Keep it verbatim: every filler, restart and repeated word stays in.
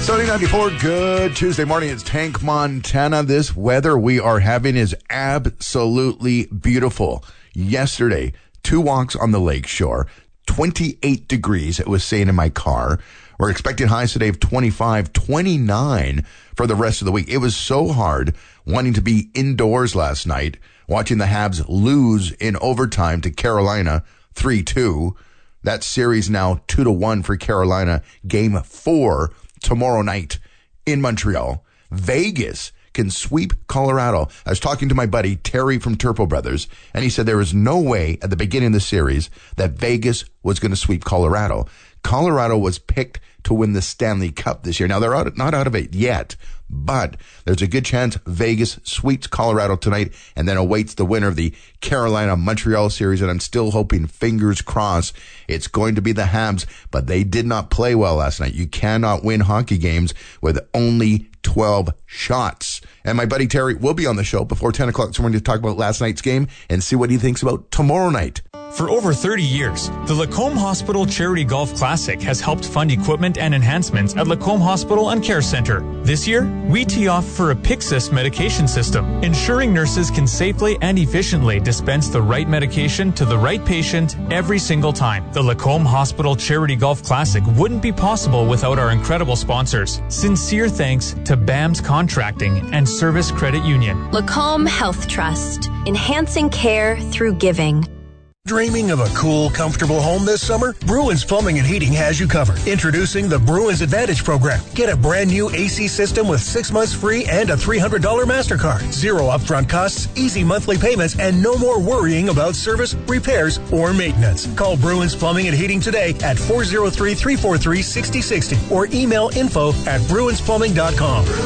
Sunny ninety-four, good Tuesday morning. It's Tank, Montana. This weather we are having is absolutely beautiful. Yesterday, two walks on the lake shore, twenty-eight degrees, it was saying in my car. We're expecting highs today of twenty-five, twenty-nine for the rest of the week. It was so hard wanting to be indoors last night, watching the Habs lose in overtime to Carolina three two. That series now two to one for Carolina. Game four tomorrow night in Montreal. Vegas can sweep Colorado. I was talking to my buddy Terry from Turpo Brothers, and he said there was no way at the beginning of the series that Vegas was going to sweep Colorado. Colorado was picked to win the Stanley Cup this year. Now, they're out, not out of it yet, but there's a good chance Vegas sweeps Colorado tonight and then awaits the winner of the Carolina-Montreal series. And I'm still hoping, fingers crossed, it's going to be the Habs, but they did not play well last night. You cannot win hockey games with only twelve shots. And my buddy Terry will be on the show before ten o'clock this morning to talk about last night's game and see what he thinks about tomorrow night. For over thirty years, the Lacombe Hospital Charity Golf Classic has helped fund equipment and enhancements at Lacombe Hospital and Care Center. This year, we tee off for a Pyxis medication system, ensuring nurses can safely and efficiently dispense the right medication to the right patient every single time. The Lacombe Hospital Charity Golf Classic wouldn't be possible without our incredible sponsors. Sincere thanks to B A M S Contracting and Service Credit Union. Lacombe Health Trust, enhancing care through giving. Dreaming of a cool, comfortable home this summer? Bruins Plumbing and Heating has you covered. Introducing the Bruins Advantage Program. Get a brand new A C system with six months free and a three hundred dollars MasterCard. Zero upfront costs, easy monthly payments, and no more worrying about service, repairs, or maintenance. Call Bruins Plumbing and Heating today at four oh three, three four three, six oh six oh or email info at bruins plumbing dot com.